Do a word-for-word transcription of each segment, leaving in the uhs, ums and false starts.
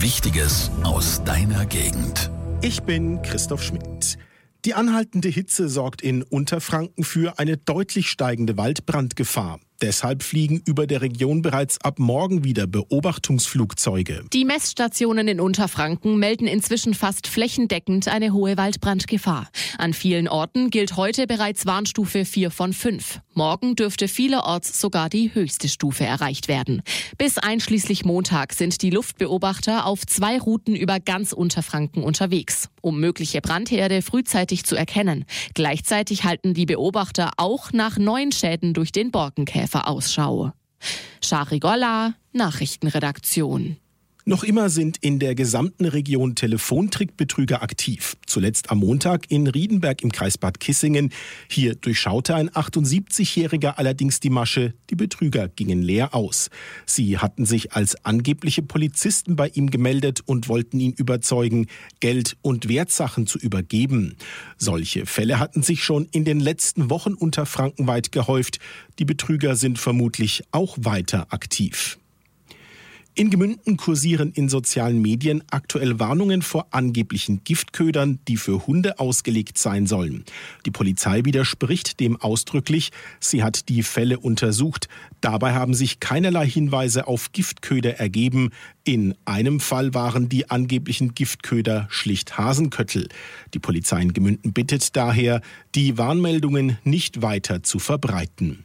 Wichtiges aus deiner Gegend. Ich bin Christoph Schmidt. Die anhaltende Hitze sorgt in Unterfranken für eine deutlich steigende Waldbrandgefahr. Deshalb fliegen über der Region bereits ab morgen wieder Beobachtungsflugzeuge. Die Messstationen in Unterfranken melden inzwischen fast flächendeckend eine hohe Waldbrandgefahr. An vielen Orten gilt heute bereits Warnstufe vier von fünf. Morgen dürfte vielerorts sogar die höchste Stufe erreicht werden. Bis einschließlich Montag sind die Luftbeobachter auf zwei Routen über ganz Unterfranken unterwegs, um mögliche Brandherde frühzeitig zu erkennen. Gleichzeitig halten die Beobachter auch nach neuen Schäden durch den Borkenkäfer Ausschau. Shari Golla, Nachrichtenredaktion. Noch immer sind in der gesamten Region Telefontrickbetrüger aktiv. Zuletzt am Montag in Riedenberg im Kreis Bad Kissingen. Hier durchschaute ein achtundsiebzigjähriger allerdings die Masche. Die Betrüger gingen leer aus. Sie hatten sich als angebliche Polizisten bei ihm gemeldet und wollten ihn überzeugen, Geld und Wertsachen zu übergeben. Solche Fälle hatten sich schon in den letzten Wochen unterfrankenweit gehäuft. Die Betrüger sind vermutlich auch weiter aktiv. In Gemünden kursieren in sozialen Medien aktuell Warnungen vor angeblichen Giftködern, die für Hunde ausgelegt sein sollen. Die Polizei widerspricht dem ausdrücklich. Sie hat die Fälle untersucht. Dabei haben sich keinerlei Hinweise auf Giftköder ergeben. In einem Fall waren die angeblichen Giftköder schlicht Hasenköttel. Die Polizei in Gemünden bittet daher, die Warnmeldungen nicht weiter zu verbreiten.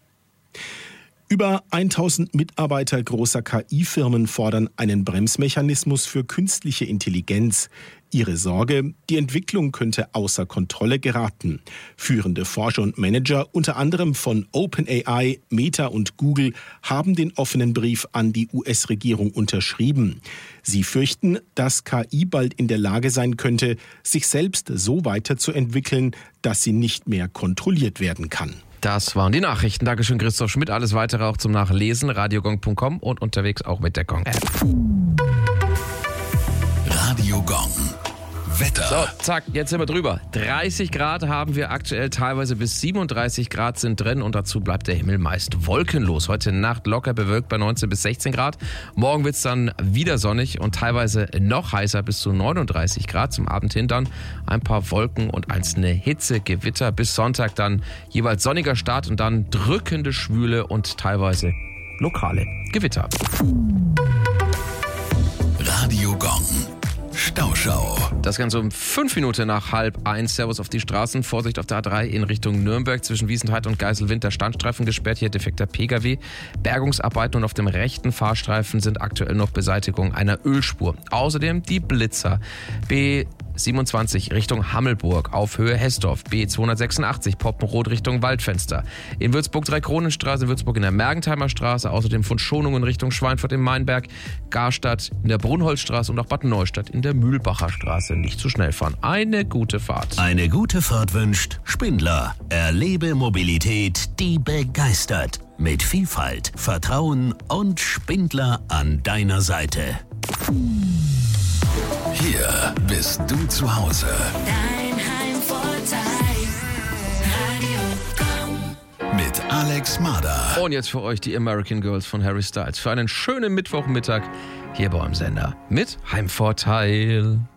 Über tausend Mitarbeiter großer K I-Firmen fordern einen Bremsmechanismus für künstliche Intelligenz. Ihre Sorge, die Entwicklung könnte außer Kontrolle geraten. Führende Forscher und Manager, unter anderem von OpenAI, Meta und Google, haben den offenen Brief an die U S-Regierung unterschrieben. Sie fürchten, dass K I bald in der Lage sein könnte, sich selbst so weiterzuentwickeln, dass sie nicht mehr kontrolliert werden kann. Das waren die Nachrichten. Dankeschön, Christoph Schmidt. Alles weitere auch zum Nachlesen. radiogong punkt com und unterwegs auch mit der Gong-App. Radio Gong. Wetter. So, zack, jetzt sind wir drüber. dreißig Grad haben wir aktuell, teilweise bis siebenunddreißig Grad sind drin und dazu bleibt der Himmel meist wolkenlos. Heute Nacht locker bewölkt bei neunzehn bis sechzehn Grad. Morgen wird es dann wieder sonnig und teilweise noch heißer bis zu neununddreißig Grad. Zum Abend hin dann ein paar Wolken und einzelne Hitzegewitter. Bis Sonntag dann jeweils sonniger Start und dann drückende Schwüle und teilweise lokale Gewitter. Radio Gong. Stauschau. Das Ganze um fünf Minuten nach halb eins. Servus auf die Straßen. Vorsicht auf der A drei in Richtung Nürnberg. Zwischen Wiesenthal und Geiselwind der Standstreifen gesperrt. Hier defekter P K W. Bergungsarbeiten und auf dem rechten Fahrstreifen sind aktuell noch Beseitigung einer Ölspur. Außerdem die Blitzer. B siebenundzwanzig Richtung Hammelburg auf Höhe Hessdorf, B zweihundertsechsundachtzig Poppenrot Richtung Waldfenster. In Würzburg Dreikronenstraße, Würzburg in der Mergentheimer Straße, außerdem von Schonungen Richtung Schweinfurt im Mainberg, Garstadt in der Brunholzstraße und auch Bad Neustadt in der Mühlbacher Straße. Nicht zu schnell fahren. Eine gute Fahrt. Eine gute Fahrt wünscht Spindler. Erlebe Mobilität, die begeistert. Mit Vielfalt, Vertrauen und Spindler an deiner Seite. Hier bist du zu Hause. Dein Heimvorteil. Radio Gong. Mit Alex Marder. Und jetzt für euch die American Girls von Harry Styles. Für einen schönen Mittwochmittag hier beim Sender mit Heimvorteil.